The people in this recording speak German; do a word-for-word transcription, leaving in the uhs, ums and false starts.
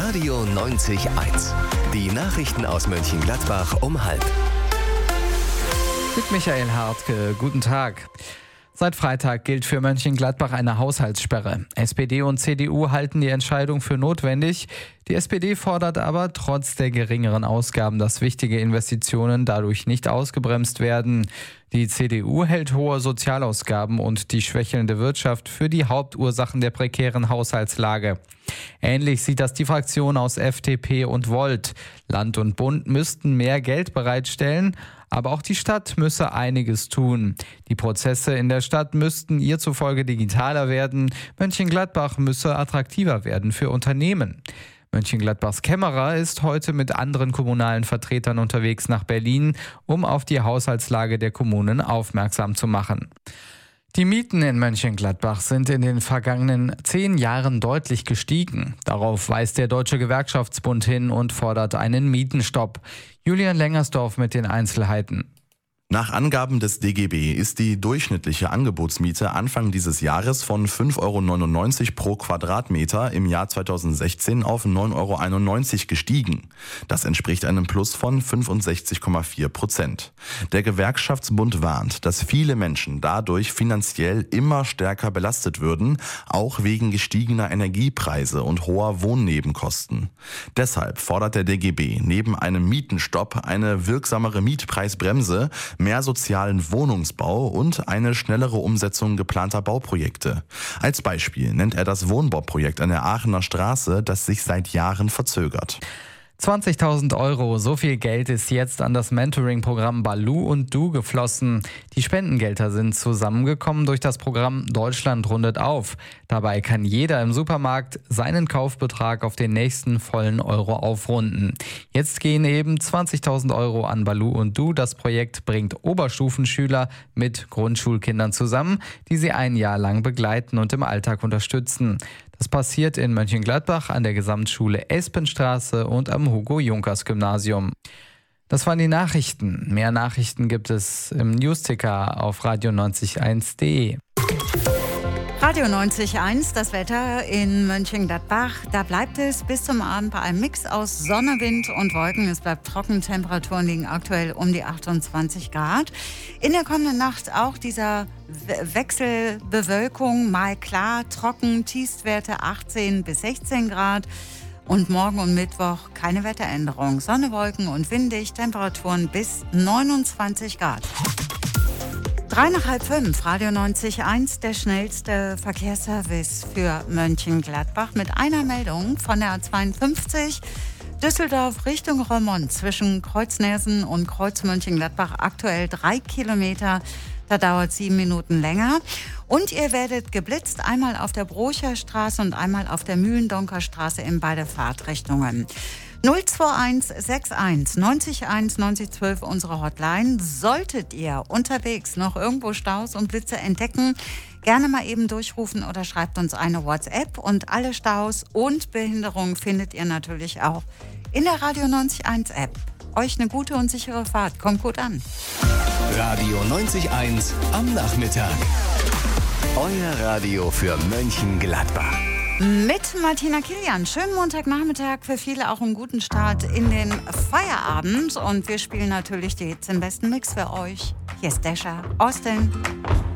Radio neunzig Komma eins. Die Nachrichten aus Mönchengladbach um halb. Mit Michael Hartke, guten Tag. Seit Freitag gilt für Mönchengladbach eine Haushaltssperre. S P D und C D U halten die Entscheidung für notwendig. Die S P D fordert aber trotz der geringeren Ausgaben, dass wichtige Investitionen dadurch nicht ausgebremst werden. Die C D U hält hohe Sozialausgaben und die schwächelnde Wirtschaft für die Hauptursachen der prekären Haushaltslage. Ähnlich sieht das die Fraktion aus F D P und Volt. Land und Bund müssten mehr Geld bereitstellen, aber auch die Stadt müsse einiges tun. Die Prozesse in der Stadt müssten ihr zufolge digitaler werden. Mönchengladbach müsse attraktiver werden für Unternehmen. Mönchengladbachs Kämmerer ist heute mit anderen kommunalen Vertretern unterwegs nach Berlin, um auf die Haushaltslage der Kommunen aufmerksam zu machen. Die Mieten in Mönchengladbach sind in den vergangenen zehn Jahren deutlich gestiegen. Darauf weist der Deutsche Gewerkschaftsbund hin und fordert einen Mietenstopp. Julian Lengersdorf mit den Einzelheiten. Nach Angaben des D G B ist die durchschnittliche Angebotsmiete Anfang dieses Jahres von fünf Euro neunundneunzig pro Quadratmeter im Jahr zweitausendsechzehn auf neun Euro einundneunzig gestiegen. Das entspricht einem Plus von fünfundsechzig Komma vier Prozent. Der Gewerkschaftsbund warnt, dass viele Menschen dadurch finanziell immer stärker belastet würden, auch wegen gestiegener Energiepreise und hoher Wohnnebenkosten. Deshalb fordert der D G B neben einem Mietenstopp eine wirksamere Mietpreisbremse, mehr sozialen Wohnungsbau und eine schnellere Umsetzung geplanter Bauprojekte. Als Beispiel nennt er das Wohnbauprojekt an der Aachener Straße, das sich seit Jahren verzögert. zwanzigtausend Euro, so viel Geld ist jetzt an das Mentoring-Programm Balu und Du geflossen. Die Spendengelder sind zusammengekommen durch das Programm Deutschland rundet auf. Dabei kann jeder im Supermarkt seinen Kaufbetrag auf den nächsten vollen Euro aufrunden. Jetzt gehen eben zwanzigtausend Euro an Balu und Du. Das Projekt bringt Oberstufenschüler mit Grundschulkindern zusammen, die sie ein Jahr lang begleiten und im Alltag unterstützen. Das passiert in Mönchengladbach an der Gesamtschule Espenstraße und am Hugo-Junkers-Gymnasium. Das waren die Nachrichten. Mehr Nachrichten gibt es im Newsticker auf radio neunzig Komma eins punkt de. Radio neunzig Komma eins, das Wetter in Mönchengladbach. Da bleibt es bis zum Abend bei einem Mix aus Sonne, Wind und Wolken. Es bleibt trocken, Temperaturen liegen aktuell um die achtundzwanzig Grad. In der kommenden Nacht auch dieser Wechselbewölkung, mal klar, trocken, Tiefstwerte achtzehn bis sechzehn Grad. Und morgen und Mittwoch keine Wetteränderung. Sonne, Wolken und windig, Temperaturen bis neunundzwanzig Grad. Drei nach halb fünf, Radio neunzig Komma eins, der schnellste Verkehrsservice für Mönchengladbach mit einer Meldung von der A zweiundfünfzig Düsseldorf Richtung Roermond zwischen Kreuznersen und Kreuz Mönchengladbach aktuell drei Kilometer. Da dauert sieben Minuten länger. Und ihr werdet geblitzt, einmal auf der Brocher Straße und einmal auf der Mühlendonker Straße in beide Fahrtrichtungen. null zwei eins sechs eins neunzig eins neunzig zwölf unsere Hotline. Solltet ihr unterwegs noch irgendwo Staus und Blitze entdecken, gerne mal eben durchrufen oder schreibt uns eine WhatsApp. Und alle Staus und Behinderungen findet ihr natürlich auch in der Radio neunzig Komma eins App. Euch eine gute und sichere Fahrt. Kommt gut an. Radio neunzig Komma eins am Nachmittag. Euer Radio für Mönchengladbach. Mit Martina Kilian. Schönen Montagnachmittag, für viele auch einen guten Start in den Feierabend. Und wir spielen natürlich die Hits im besten Mix für euch. Hier ist Dasher, Austin.